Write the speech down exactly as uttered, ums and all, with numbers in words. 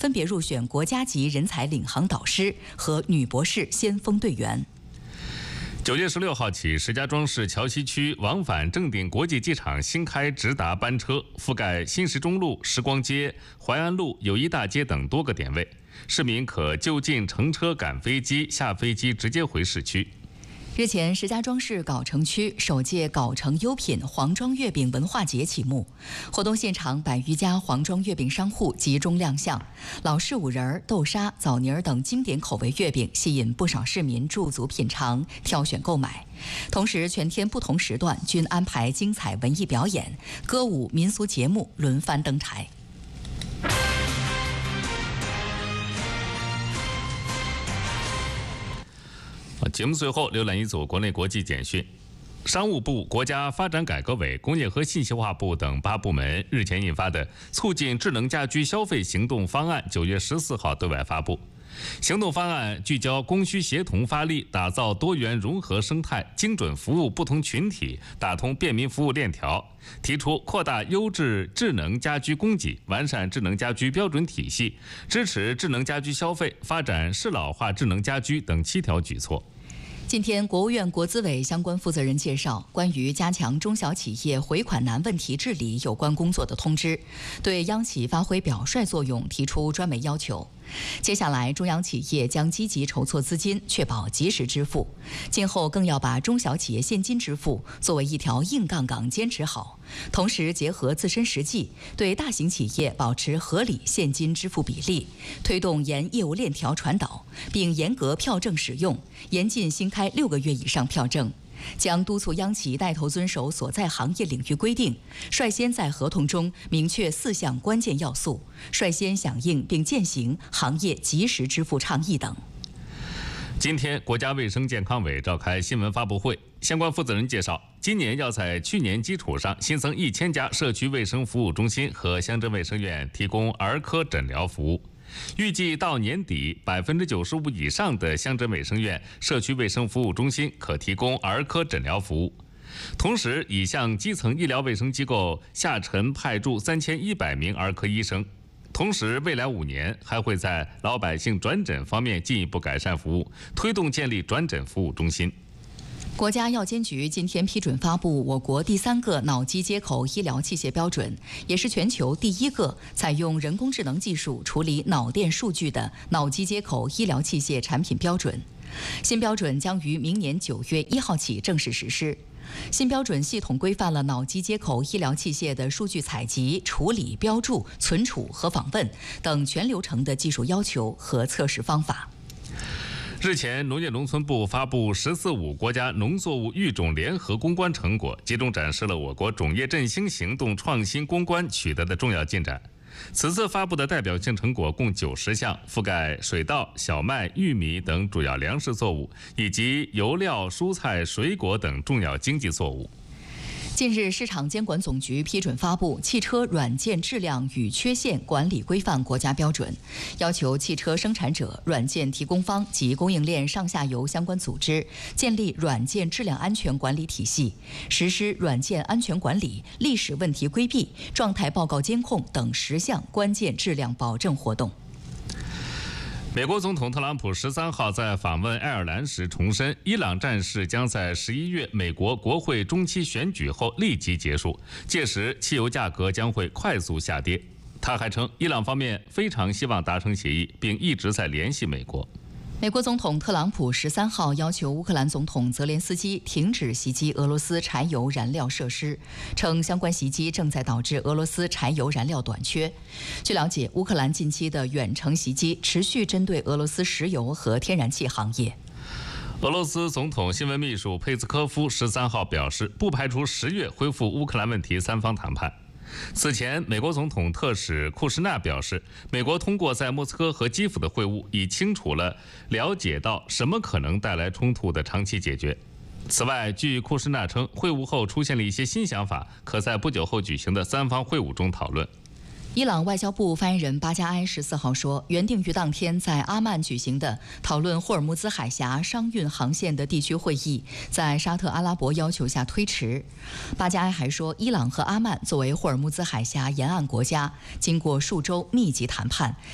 分别入选国家级人才领航导师和女博士先锋队员。 九月十六号起，石家庄市桥西区往返正定国际机场新开直达班车，覆盖新石中路、时光街、淮安路、友谊大街等多个点位，市民可就近乘车赶飞机，下飞机直接回市区。 日前，石家庄市藁城区首届藁城优品黄庄月饼文化节启幕，活动现场百余家黄庄月饼商户集中亮相，老式五仁、豆沙、枣泥等经典口味月饼吸引不少市民驻足品尝、挑选购买。同时，全天不同时段均安排精彩文艺表演、歌舞、民俗节目轮番登台。 节目最后浏览一组国内国际简讯。商务部、国家发展改革委、工业和信息化部等八部门日前印发的《促进智能家居消费行动方案》九月十四号对外发布。行动方案聚焦供需协同发力，打造多元融合生态，精准服务不同群体，打通便民服务链条。提出扩大优质智能家居供给，完善智能家居标准体系，支持智能家居消费，发展适老化智能家居等七条举措。 今天，国务院国资委相关负责人介绍关于加强中小企业回款难问题治理有关工作的通知，对央企发挥表率作用提出专门要求。接下来，中央企业将积极筹措资金，确保及时支付。今后更要把中小企业现金支付作为一条硬杠杠坚持好，同时结合自身实际，对大型企业保持合理现金支付比例，推动沿业务链条传导，并严格票证使用，严禁新开六个月以上票证。将督促央企带头遵守所在行业领域规定，率先在合同中明确四项关键要素，率先响应并践行行业及时支付倡议等。 今天，国家卫生健康委召开新闻发布会，相关负责人介绍，今年要在去年基础上新增一千家社区卫生服务中心和乡镇卫生院提供儿科诊疗服务。预计到年底，百分之九十五以上的乡镇卫生院、社区卫生服务中心可提供儿科诊疗服务。同时，已向基层医疗卫生机构下沉派驻三千一百名儿科医生。同时，未来五年还会在老百姓转诊方面进一步改善服务，推动建立转诊服务中心。 国家药监局今天批准发布我国第三个脑机接口医疗器械标准，也是全球第一个采用人工智能技术处理脑电数据的脑机接口医疗器械产品标准。新标准将于明年九月一号起正式实施。新标准系统规范了脑机接口医疗器械的数据采集、处理、标注、存储和访问等全流程的技术要求和测试方法。 日前，农业农村部发布“十四五”国家农作物育种联合攻关成果，集中展示了我国种业振兴行动创新攻关取得的重要进展。此次发布的代表性成果共九十项，覆盖水稻、小麦、玉米等主要粮食作物，以及油料、蔬菜、水果等重要经济作物。 近日，市场监管总局批准发布《汽车软件质量与缺陷管理规范国家标准》，要求汽车生产者、软件提供方及供应链上下游相关组织建立软件质量安全管理体系，实施软件安全管理、历史问题规避、状态报告监控等十项关键质量保证活动。 美国总统特朗普十三号在访问爱尔兰时重申，伊朗战事将在十一月美国国会中期选举后立即结束，届时汽油价格将会快速下跌。他还称，伊朗方面非常希望达成协议，并一直在联系美国。 美国总统特朗普十三号要求乌克兰总统泽连斯基停止袭击俄罗斯柴油燃料设施，称相关袭击正在导致俄罗斯柴油燃料短缺。据了解，乌克兰近期的远程袭击持续针对俄罗斯石油和天然气行业。 俄罗斯总统新闻秘书佩斯科夫十三号表示，不排除十月恢复乌克兰问题三方谈判。此前，美国总统特使库什纳表示，美国通过在莫斯科和基辅的会晤，已清楚了了解到什么可能带来冲突的长期解决。此外，据库什纳称，会晤后出现了一些新想法，可在不久后举行的三方会晤中讨论。 伊朗外交部发言人巴加埃十四号说，原定于当天在阿曼举行的讨论霍尔木兹海峡商运航线的地区会议，在沙特阿拉伯要求下推迟。巴加埃还说，伊朗和阿曼作为霍尔木兹海峡沿岸国家，经过数周密集谈判，